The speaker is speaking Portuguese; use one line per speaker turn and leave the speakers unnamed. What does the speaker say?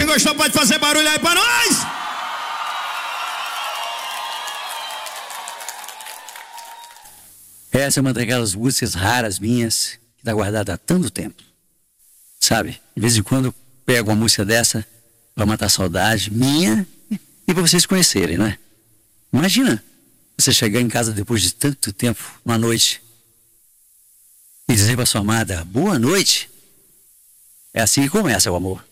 gostou pode fazer barulho aí pra nós.
Essa é uma daquelas músicas raras minhas que tá guardada há tanto tempo. Sabe, de vez em quando eu pego uma música dessa pra matar a saudade minha e pra vocês conhecerem, não é? Imagina você chegar em casa depois de tanto tempo, uma noite, e dizer pra sua amada, boa noite. É assim que começa o amor.